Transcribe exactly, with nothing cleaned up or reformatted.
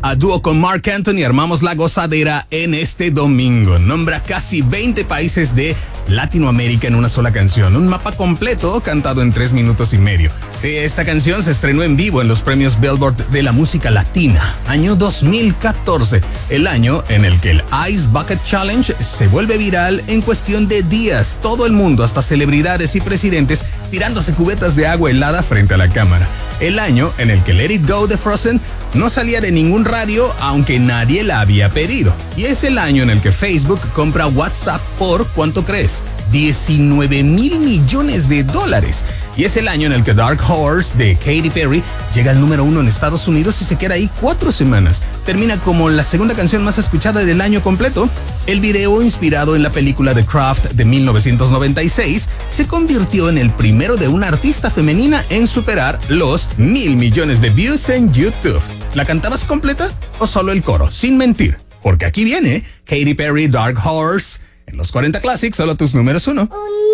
A dúo con Marc Anthony armamos la gozadera en este domingo. Nombra casi veinte países de Latinoamérica en una sola canción. Un mapa completo cantado en tres minutos y medio. Esta canción se estrenó en vivo en los premios Billboard de la música latina, año dos mil catorce, el año en el que el Ice Bucket Challenge se vuelve viral en cuestión de días. Todo el mundo, hasta celebridades y presidentes, tirándose cubetas de agua helada frente a la cámara. El año en el que Let It Go de Frozen no salía de ningún radio, aunque nadie la había pedido. Y es el año en el que Facebook compra WhatsApp por, ¿cuánto crees? diecinueve mil millones de dólares. Y es el año en el que Dark Horse de Katy Perry llega al número uno en Estados Unidos y se queda ahí cuatro semanas. Termina como la segunda canción más escuchada del año completo. El video, inspirado en la película The Craft de mil novecientos noventa y seis, se convirtió en el primero de una artista femenina en superar los mil millones de views en YouTube. ¿La cantabas completa o solo el coro? Sin mentir, porque aquí viene Katy Perry, Dark Horse. En los cuarenta Classics, solo tus números uno.